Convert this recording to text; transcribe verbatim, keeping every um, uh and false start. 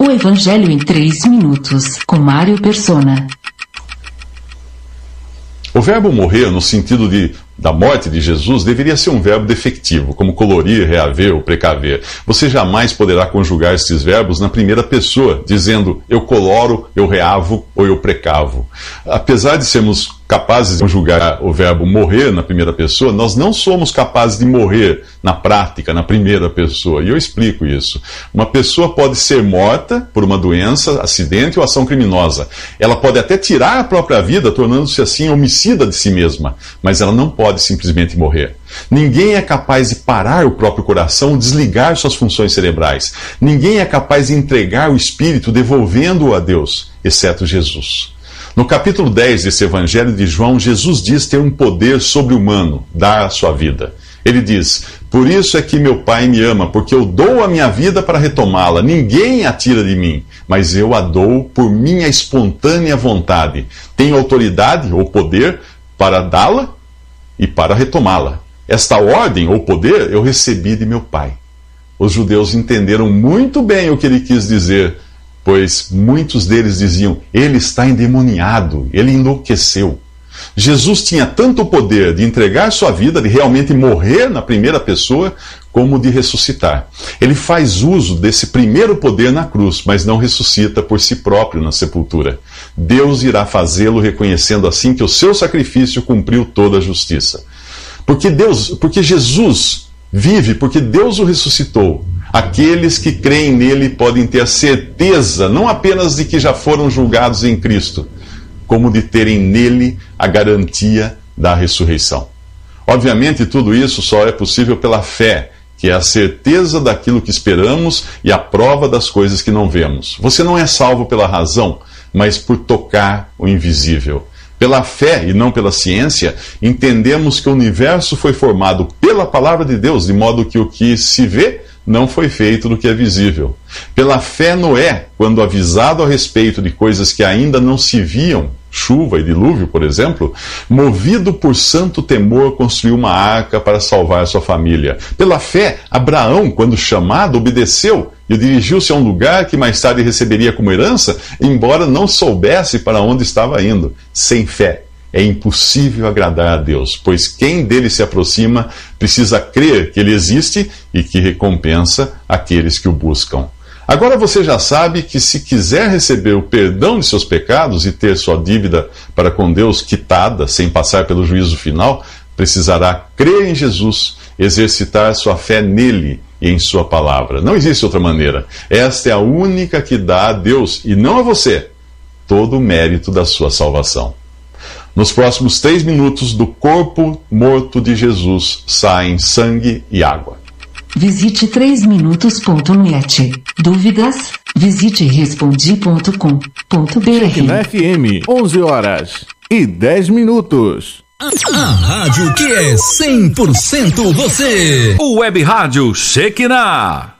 O Evangelho em três minutos, com Mário Persona. O verbo morrer, no sentido de, da morte de Jesus, deveria ser um verbo defectivo, como colorir, reaver ou precaver. Você jamais poderá conjugar esses verbos na primeira pessoa, dizendo eu coloro, eu reavo ou eu precavo. Apesar de sermos capazes de conjugar o verbo morrer na primeira pessoa, nós não somos capazes de morrer na prática, na primeira pessoa. E eu explico isso. Uma pessoa pode ser morta por uma doença, acidente ou ação criminosa. Ela pode até tirar a própria vida, tornando-se assim homicida de si mesma, mas ela não pode simplesmente morrer. Ninguém é capaz de parar o próprio coração, desligar suas funções cerebrais. Ninguém é capaz de entregar o espírito, devolvendo-o a Deus, exceto Jesus. No capítulo dez desse Evangelho de João, Jesus diz ter um poder sobre-humano, dar a sua vida. Ele diz, por isso é que meu Pai me ama, porque eu dou a minha vida para retomá-la. Ninguém a tira de mim, mas eu a dou por minha espontânea vontade. Tenho autoridade ou poder para dá-la e para retomá-la. Esta ordem ou poder eu recebi de meu Pai. Os judeus entenderam muito bem o que ele quis dizer, pois muitos deles diziam, ele está endemoniado, ele enlouqueceu. Jesus tinha tanto o poder de entregar sua vida, de realmente morrer na primeira pessoa, como de ressuscitar. Ele faz uso desse primeiro poder na cruz, mas não ressuscita por si próprio na sepultura. Deus irá fazê-lo reconhecendo assim que o seu sacrifício cumpriu toda a justiça. Porque Deus, porque Jesus vive, porque Deus o ressuscitou. Aqueles que creem nele podem ter a certeza, não apenas de que já foram julgados em Cristo, como de terem nele a garantia da ressurreição. Obviamente, tudo isso só é possível pela fé, que é a certeza daquilo que esperamos e a prova das coisas que não vemos. Você não é salvo pela razão, mas por tocar o invisível. Pela fé e não pela ciência, entendemos que o universo foi formado pela palavra de Deus, de modo que o que se vê não foi feito do que é visível. Pela fé, Noé, quando avisado a respeito de coisas que ainda não se viam, chuva e dilúvio, por exemplo, movido por santo temor, construiu uma arca para salvar sua família. Pela fé, Abraão, quando chamado, obedeceu e dirigiu-se a um lugar que mais tarde receberia como herança, embora não soubesse para onde estava indo. Sem fé, é impossível agradar a Deus, pois quem dele se aproxima precisa crer que ele existe e que recompensa aqueles que o buscam. Agora você já sabe que se quiser receber o perdão de seus pecados e ter sua dívida para com Deus quitada sem passar pelo juízo final, precisará crer em Jesus, exercitar sua fé nele e em sua palavra. Não existe outra maneira. Esta é a única que dá a Deus, e não a você, todo o mérito da sua salvação. Nos próximos três minutos, do corpo morto de Jesus saem sangue e água. Visite três minutos ponto net. Dúvidas? Visite respondi ponto com ponto b r. Na F M, onze horas e dez minutos. A rádio que é cem por cento você. O Web Rádio Shekinah.